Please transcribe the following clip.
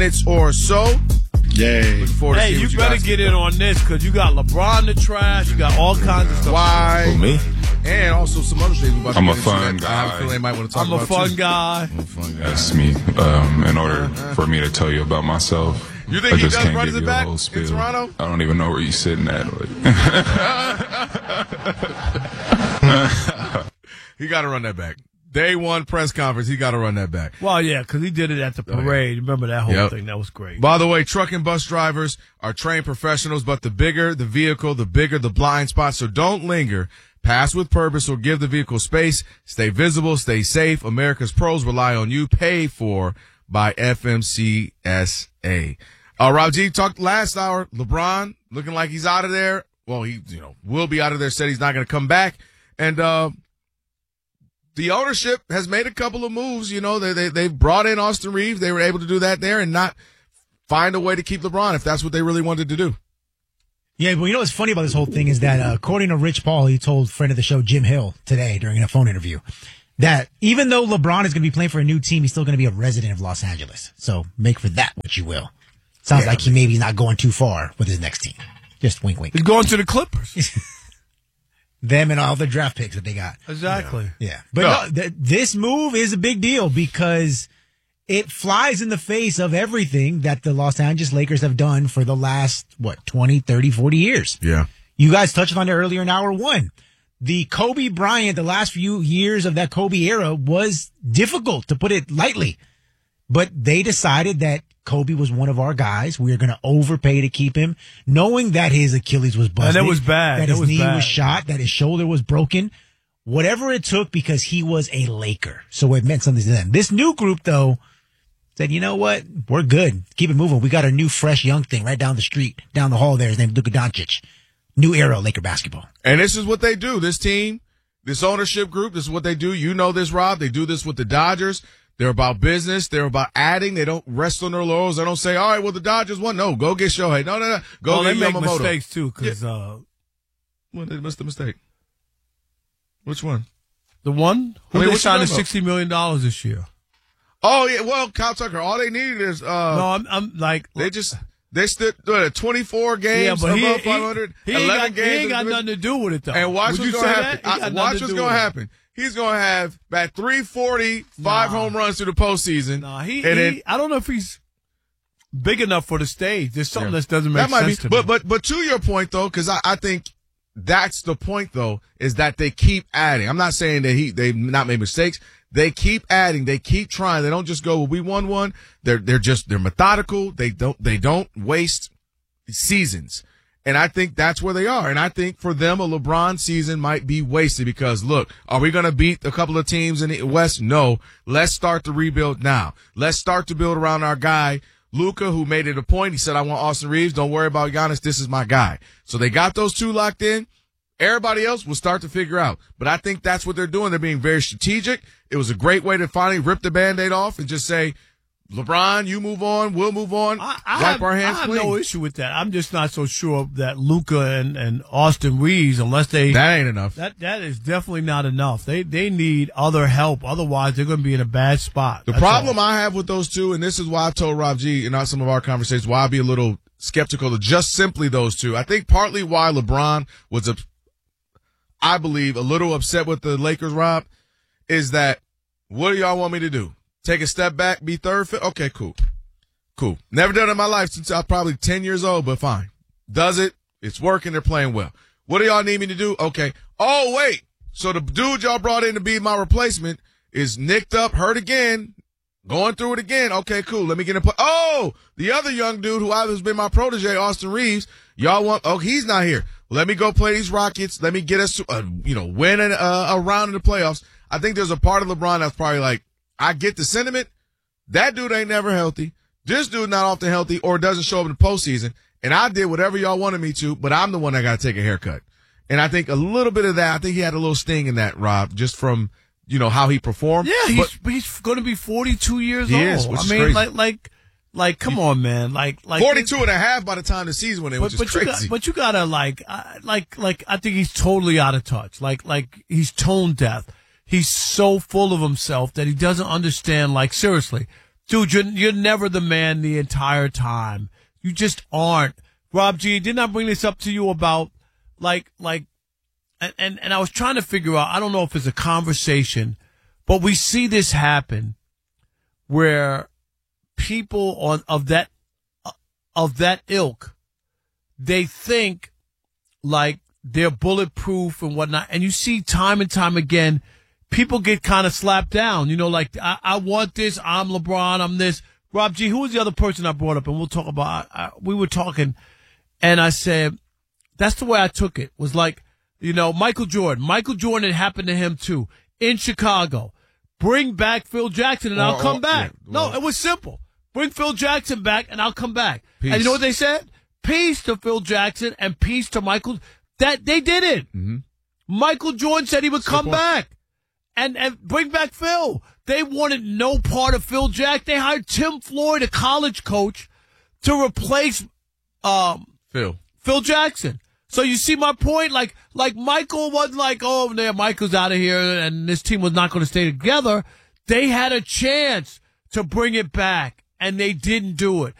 minutes or so. Yay. Looking forward to Hey, seeing you what better guys get think. in on this because you got LeBron to trash. You got all kinds of stuff. Why? For me? And also some other things. I'm a fun guy. I have a guy. feeling they might want to talk I'm about a fun too. guy. I'm a fun guy. That's me. In order for me to tell you about myself, You think I he just does can't run give it you back a whole in spiel. Toronto? I don't even know where you're sitting at. He got to run that back. Day one press conference, he got to run that back. Well, yeah, because he did it at the parade. Remember that whole thing? That was great. By the way, truck and bus drivers are trained professionals, but the bigger the vehicle, the bigger the blind spot. So don't linger. Pass with purpose or give the vehicle space. Stay visible, stay safe. America's pros rely on you. Paid for by FMCSA. Rob G talked last hour. LeBron looking like he's out of there. Well, he, will be out of there. Said he's not going to come back. And, the ownership has made a couple of moves. They've brought in Austin Reeves. They were able to do that there and not find a way to keep LeBron if that's what they really wanted to do. Yeah, but what's funny about this whole thing is that according to Rich Paul, he told friend of the show Jim Hill today during a phone interview that even though LeBron is going to be playing for a new team, he's still going to be a resident of Los Angeles. So make for that what you will. Sounds like he maybe not going too far with his next team. Just wink, wink. He's going to the Clippers. Them and all the draft picks that they got. Exactly. Yeah. But this move is a big deal because it flies in the face of everything that the Los Angeles Lakers have done for the last, 20, 30, 40 years. Yeah. You guys touched on it earlier in hour one. The Kobe Bryant, the last few years of that Kobe era was difficult, to put it lightly. But they decided that Kobe was one of our guys. We are going to overpay to keep him, knowing that his Achilles was busted. And it was bad. That his knee was shot, that his shoulder was broken. Whatever it took, because he was a Laker. So it meant something to them. This new group, though, said, you know what? We're good. Keep it moving. We got a new, fresh, young thing right down the street, down the hall there. His name's Luka Doncic. New era of Laker basketball. And this is what they do. This team, this ownership group, this is what they do. You know this, Rob. They do this with the Dodgers. They're about business. They're about adding. They don't rest on their laurels. They don't say, all right, well, the Dodgers won. No, go get Shohei. No. Go get they make Yamamoto. mistakes, too, because Well, they missed the mistake. Which one? the one who I mean, they what you signed talking about? $60 million this year. Oh, yeah. Well, Kyle Tucker, all they needed is, No, I'm like, they stood 24 games but above 500, he 11 games. He ain't got nothing to do with it, though. And watch Would what's you going to say happen. that? He got Watch nothing what's to do going to with it. happen. He's going to have about 340, 5 home runs through the postseason. Nah, I don't know if he's big enough for the stage. There's something that doesn't make sense to me. But to your point, though, because I think that's the point, though, is that they keep adding. I'm not saying that they've not made mistakes. They keep adding. They keep trying. They don't just go, well, we won one. They're methodical. They don't waste seasons. And I think that's where they are. And I think for them, a LeBron season might be wasted because, look, are we going to beat a couple of teams in the West? No. Let's start the rebuild now. Let's start to build around our guy, Luka, who made it a point. He said, I want Austin Reeves. Don't worry about Giannis. This is my guy. So they got those two locked in. Everybody else will start to figure out. But I think that's what they're doing. They're being very strategic. It was a great way to finally rip the Band-Aid off and just say, LeBron, you move on, we'll move on. Wipe our hands clean. I have no issue with that. I'm just not so sure that Luka and Austin Reeves, unless they... That ain't enough. That is definitely not enough. They need other help. Otherwise, they're going to be in a bad spot. The problem I have with those two, and this is why I told Rob G in some of our conversations, why I'd be a little skeptical of just simply those two. I think partly why LeBron was, I believe, a little upset with the Lakers, Rob, is that what do y'all want me to do? Take a step back, be third, fifth? Okay, cool. Never done it in my life since I was probably 10 years old, but fine. Does it? It's working. They're playing well. What do y'all need me to do? Okay. Oh, wait. So the dude y'all brought in to be my replacement is nicked up, hurt again, going through it again. Okay, cool. Let me get in play. Oh, the other young dude who's been my protege, Austin Reeves, y'all want, he's not here. Let me go play these Rockets. Let me get us to, win a round in the playoffs. I think there's a part of LeBron that's probably like, I get the sentiment. That dude ain't never healthy. This dude not often healthy or doesn't show up in the postseason. And I did whatever y'all wanted me to, but I'm the one that got to take a haircut. And I think a little bit of that, I think he had a little sting in that, Rob, just from, how he performed. Yeah, he's going to be 42 years old. He is, which is crazy. Like, come on, man. Like 42 and a half by the time the season went in, which is crazy. But you gotta I think he's totally out of touch. Like he's tone deaf. He's so full of himself that he doesn't understand, seriously, dude, you're never the man the entire time. You just aren't. Rob G, didn't I bring this up to you about and I was trying to figure out, I don't know if it's a conversation, but we see this happen where people of that ilk, they think like they're bulletproof and whatnot. And you see time and time again, people get kind of slapped down. You know, like, I want this. I'm LeBron. I'm this. Rob G, who was the other person I brought up? And we'll talk about, we were talking and I said, that's the way I took it, was like, you know, Michael Jordan. Michael Jordan, it happened to him too. In Chicago. Bring back Phil Jackson and I'll come back. Yeah, well, no, it was simple. Bring Phil Jackson back and I'll come back. Peace. And you know what they said? Peace to Phil Jackson and peace to Michael. That they did it. Mm-hmm. Michael Jordan said he would come back and bring back Phil. They wanted no part of Phil Jackson. They hired Tim Floyd, a college coach, to replace Phil Jackson. So you see my point? Like Michael wasn't like, oh, there, Michael's out of here and this team was not going to stay together. They had a chance to bring it back and they didn't do it.